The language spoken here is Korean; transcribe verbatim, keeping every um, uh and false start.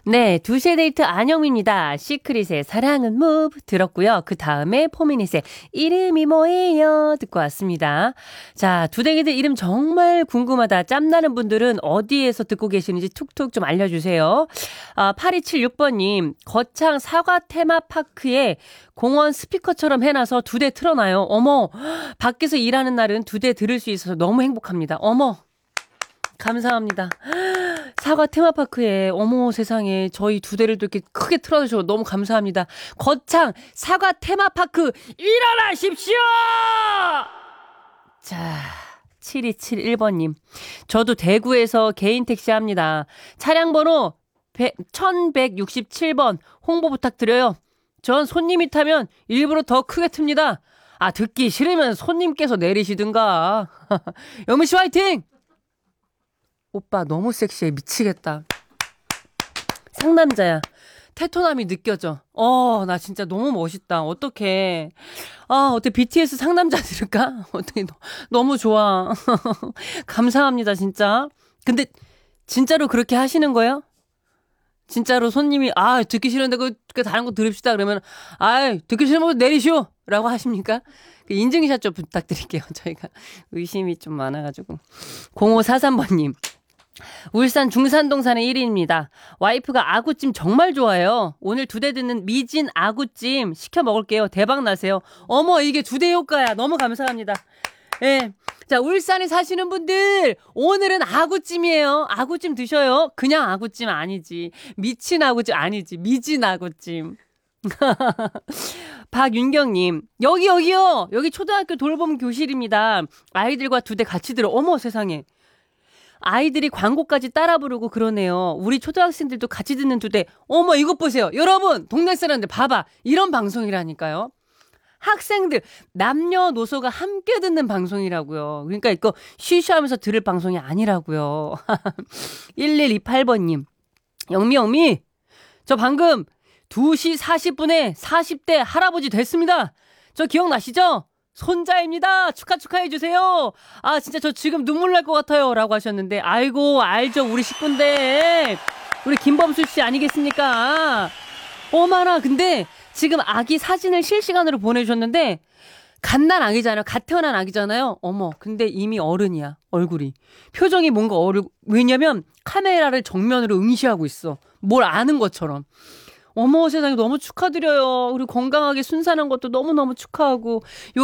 네, 두시의 데이트 안영미입니다. 시크릿의 사랑은 무브 들었고요. 그 다음에 포미닛의 이름이 뭐예요 듣고 왔습니다. 자, 두댕이들 이름 정말 궁금하다. 짬나는 분들은 어디에서 듣고 계시는지 툭툭 좀 알려주세요. 아, 팔이칠육 번님, 거창 사과 테마파크에 공원 스피커처럼 해놔서 두 대 틀어놔요. 어머, 밖에서 일하는 날은 두 대 들을 수 있어서 너무 행복합니다. 어머, 감사합니다. 사과 테마파크에 어머 세상에 저희 두 대를 또 이렇게 크게 틀어주셔서 너무 감사합니다. 거창 사과 테마파크 일어나십시오. 자, 칠이칠일 번님, 저도 대구에서 개인 택시 합니다. 차량 번호 천백육십칠 번 홍보 부탁드려요. 전 손님이 타면 일부러 더 크게 틉니다. 아, 듣기 싫으면 손님께서 내리시든가. 영미씨 화이팅! 오빠 너무 섹시해. 미치겠다. 상남자야. 테토남이 느껴져. 어, 나 진짜 너무 멋있다. 어떡해. 아, 어때 비티에스 상남자 들을까? 어떻게 너, 너무 좋아. 감사합니다, 진짜. 근데 진짜로 그렇게 하시는 거예요? 진짜로 손님이 아, 듣기 싫은데 그, 그 다른 거 들읍시다 그러면 아, 듣기 싫으면 내리시오 라고 하십니까? 그 인증샷 좀 부탁드릴게요. 저희가 의심이 좀 많아가지고. 공오사삼 번님, 울산 중산동산의 일 인입니다. 와이프가 아구찜 정말 좋아해요. 오늘 두 대 듣는 미진 아구찜 시켜 먹을게요. 대박 나세요. 어머, 이게 두 대 효과야. 너무 감사합니다. 예. 자, 울산에 사시는 분들, 오늘은 아구찜이에요. 아구찜 드셔요. 그냥 아구찜 아니지. 미친 아구찜 아니지. 미진 아구찜. 박윤경님, 여기, 여기요. 여기 초등학교 돌봄 교실입니다. 아이들과 두 대 같이 들어. 어머, 세상에. 아이들이 광고까지 따라 부르고 그러네요. 우리 초등학생들도 같이 듣는 두 대. 어머, 이것 보세요. 여러분, 동네 사람들 봐봐. 이런 방송이라니까요. 학생들, 남녀노소가 함께 듣는 방송이라고요. 그러니까 이거 쉬쉬하면서 들을 방송이 아니라고요. 일일이팔 번님, 영미 영미, 저 방금 두 시 사십 분에 사십 대 할아버지 됐습니다. 저 기억나시죠? 손자입니다. 축하 축하해 주세요. 아, 진짜 저 지금 눈물 날 것 같아요 라고 하셨는데, 아이고 알죠, 우리 식구인데 우리 김범수 씨 아니겠습니까? 어머나, 근데 지금 아기 사진을 실시간으로 보내주셨는데 갓난 아기잖아요. 갓 태어난 아기잖아요. 어머, 근데 이미 어른이야. 얼굴이, 표정이 뭔가 어른. 왜냐면 카메라를 정면으로 응시하고 있어. 뭘 아는 것처럼. 어머 세상에, 너무 축하드려요. 그리고 건강하게 순산한 것도 너무너무 축하하고,